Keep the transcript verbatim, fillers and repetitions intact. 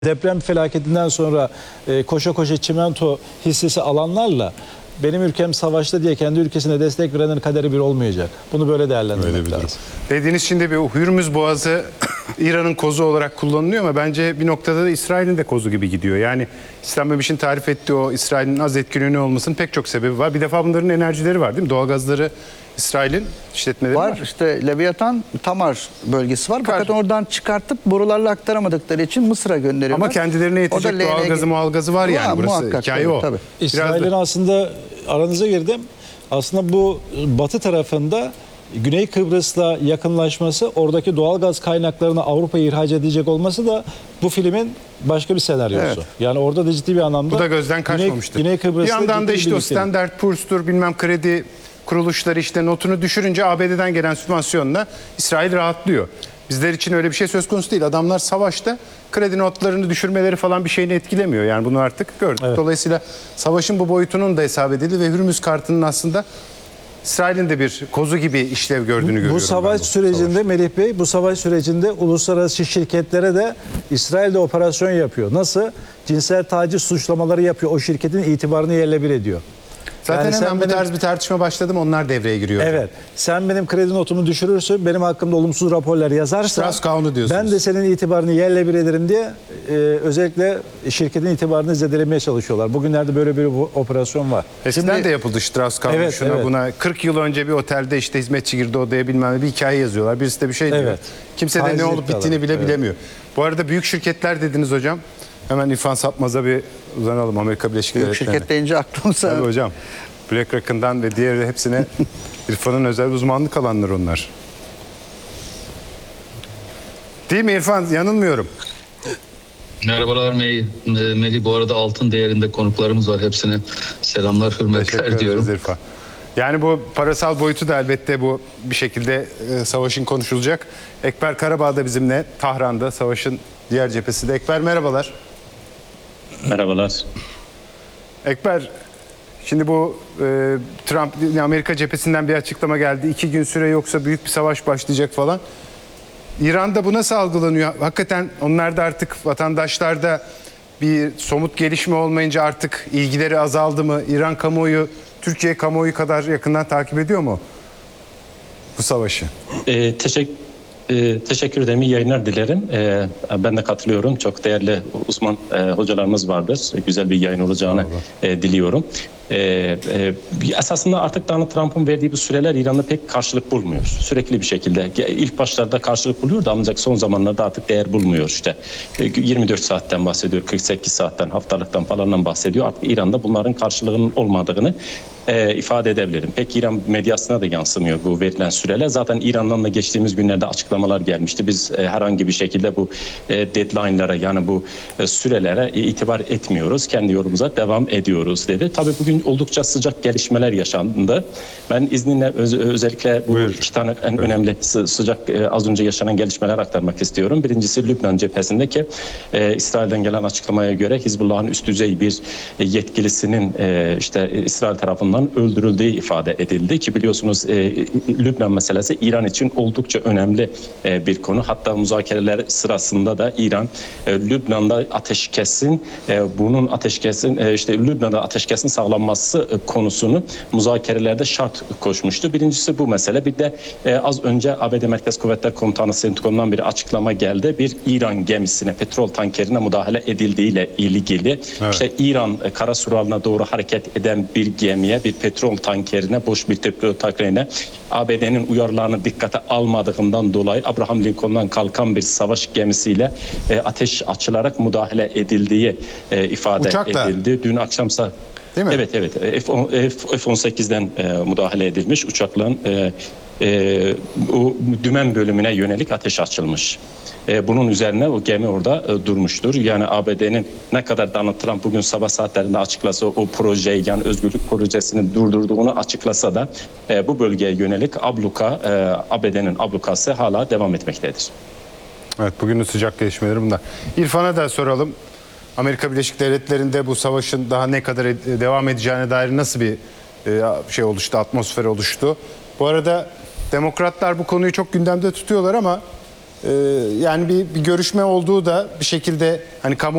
Deprem felaketinden sonra e, koşa koşa çimento hissesi alanlarla benim ülkem savaşta diye kendi ülkesine destek verenin kaderi bir olmayacak. Bunu böyle değerlendirmek lazım. Dediğiniz şimdi bir Hürmüz Boğazı İran'ın kozu olarak kullanılıyor ama bence bir noktada da İsrail'in de kozu gibi gidiyor. Yani İslam Mebiş'in tarif ettiği o İsrail'in az etkin yönü olmasının pek çok sebebi var. Bir defa bunların enerjileri var değil mi? Doğalgazları İsrail'in işletmeleri var. Var işte Leviathan Tamar bölgesi var. Fakat oradan çıkartıp borularla aktaramadıkları için Mısır'a gönderiyorlar. Ama kendilerine yetecek doğalgazı muhalgazı var yani. Burası muhakkak, hikaye tabii, o. tabii. İsrail'in aslında aranıza girdim. Aslında bu batı tarafında Güney Kıbrıs'la yakınlaşması, oradaki doğalgaz kaynaklarını Avrupa'ya ihraç edecek olması da bu filmin başka bir senaryosu. Evet. Yani orada da ciddi bir anlamda bu da gözden kaçmamıştır. Güney, Güney Kıbrıs'ta bir yandan da işte o birliktelik. Standard Poor's'tur bilmem kredi kuruluşları işte notunu düşürünce A B D'den gelen sübvansiyonla İsrail rahatlıyor. Bizler için öyle bir şey söz konusu değil. Adamlar savaşta kredi notlarını düşürmeleri falan bir şeyini etkilemiyor. Yani bunu artık gördük. Evet. Dolayısıyla savaşın bu boyutunun da hesap edildi ve Hürmüz kartının aslında İsrail'in de bir kozu gibi işlev gördüğünü görüyorum. Bu savaş bu sürecinde savaş. Melih Bey, bu savaş sürecinde uluslararası şirketlere de İsrail'de operasyon yapıyor. Nasıl? Cinsel taciz suçlamaları yapıyor. O şirketin itibarını yerle bir ediyor. Zaten yani hemen bu benim, tarz bir tartışma başladım, onlar devreye giriyor. Evet. Sen benim kredi notumu düşürürsün, benim hakkımda olumsuz raporlar yazarsan ben de senin itibarını yerle bir ederim diye e, özellikle şirketin itibarını zedelemeye çalışıyorlar. Bugünlerde böyle bir operasyon var. Eskiden Şimdi, de yapıldı Strauss-Kahn evet, şuna evet. buna. kırk yıl önce bir otelde işte hizmetçi girdi odaya bilmem ne bir hikaye yazıyorlar. Birisi de bir şey diyor. Evet. Kimse de ne olup bittiğini bile evet. bilemiyor. Bu arada büyük şirketler dediniz hocam. Hemen İrfan Sapmaz'a bir uzanalım Amerika Birleşik Devletleri'ne. Büyük şirket deyince aklımıza... Tabii hocam. BlackRock'ından ve diğer hepsine İrfan'ın özel uzmanlık alanları onlar. Değil mi İrfan? Yanılmıyorum. Merhabalar Melih. Bu arada altın değerinde konuklarımız var. Hepsine selamlar, hürmetler diyorum. İrfan. Yani bu parasal boyutu da elbette bu bir şekilde e, savaşın konuşulacak. Ekber Karabağ da bizimle Tahran'da savaşın diğer cephesi de. Ekber merhabalar. Merhabalar. Ekber, şimdi bu e, Trump Amerika cephesinden bir açıklama geldi. İki gün süre yoksa büyük bir savaş başlayacak falan. İran'da bu nasıl algılanıyor? Hakikaten onlarda artık vatandaşlarda bir somut gelişme olmayınca artık ilgileri azaldı mı? İran kamuoyu Türkiye kamuoyu kadar yakından takip ediyor mu bu savaşı? Ee, teşekkür Ee, teşekkür ederim. İyi yayınlar dilerim. Ee, ben de katılıyorum. Çok değerli uzman e, hocalarımız vardır. Güzel bir yayın olacağını e, diliyorum. Ee, e, esasında artık Donald Trump'ın verdiği bu süreler İran'da pek karşılık bulmuyor. Sürekli bir şekilde. İlk başlarda karşılık buluyordu ancak son zamanlarda artık değer bulmuyor işte. yirmi dört saatten bahsediyor, kırk sekiz saatten, haftalıktan falandan bahsediyor. Artık İran'da bunların karşılığının olmadığını e, ifade edebilirim. Pek İran medyasına da yansımıyor bu verilen süreler. Zaten İran'dan da geçtiğimiz günlerde açıklamalar gelmişti. Biz e, herhangi bir şekilde bu e, deadline'lara yani bu e, sürelere e, itibar etmiyoruz. Kendi yolumuza devam ediyoruz dedi. Tabii bugün oldukça sıcak gelişmeler yaşandı. Ben izninle öz özellikle bu Buyur. iki tane en Buyur. önemli sı sıcak e, az önce yaşanan gelişmeler aktarmak istiyorum. Birincisi Lübnan cephesindeki e, İsrail'den gelen açıklamaya göre Hizbullah'ın üst düzey bir e, yetkilisinin e, işte e, İsrail tarafından öldürüldüğü ifade edildi ki biliyorsunuz e, Lübnan meselesi İran için oldukça önemli e, bir konu. Hatta müzakereler sırasında da İran e, Lübnan'da ateşkesin e, bunun ateşkesin e, işte Lübnan'da ateşkesin sağlanması e, konusunu müzakerelerde şart koşmuştu. Birincisi bu mesele. Bir de e, az önce A B D Merkez Kuvvetler Komutanı CENTCOM'dan bir açıklama geldi. Bir İran gemisine, petrol tankerine müdahale edildiğiyle ilgili. Evet. İşte İran e, Karasural'ına doğru hareket eden bir gemiye, bir petrol tankerine, boş bir petrol tankerine A B D'nin uyarılarını dikkate almadığından dolayı Abraham Lincoln'dan kalkan bir savaş gemisiyle e, ateş açılarak müdahale edildiği e, ifade Uçakla. edildi. Dün akşamsa Değil mi? Evet evet F on sekizden e, müdahale edilmiş uçakların e, e, o dümen bölümüne yönelik ateş açılmış. E, bunun üzerine o gemi orada e, durmuştur. Yani A B D'nin ne kadar Donald Trump bugün sabah saatlerinde açıklasa o projeyi yani özgürlük projesini durdurduğunu açıklasa da e, bu bölgeye yönelik abluka e, A B D'nin ablukası hala devam etmektedir. Evet bugünün sıcak gelişmeleri bunlar. İrfan'a da soralım. Amerika Birleşik Devletleri'nde bu savaşın daha ne kadar devam edeceğine dair nasıl bir şey oluştu, atmosfer oluştu? Bu arada demokratlar bu konuyu çok gündemde tutuyorlar ama Ee, yani bir, bir görüşme olduğu da bir şekilde hani kamu